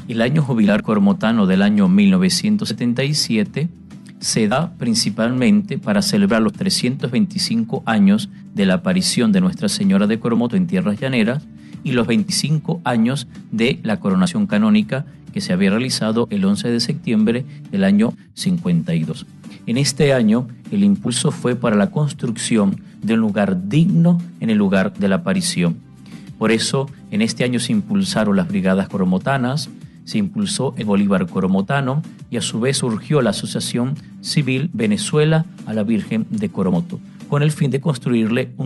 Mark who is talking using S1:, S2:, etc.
S1: El año jubilar coromotano del año 1977 se da principalmente para celebrar los 325 años de la aparición de Nuestra Señora de Coromoto en tierras llaneras y los 25 años de la coronación canónica que se había realizado el 11 de septiembre del año 52. En este año, el impulso fue para la construcción de un lugar digno en el lugar de la aparición. Por eso, en este año se impulsaron las brigadas coromotanas, se impulsó el Bolívar coromotano y a su vez surgió la Asociación Civil Venezuela a la Virgen de Coromoto, con el fin de construirle un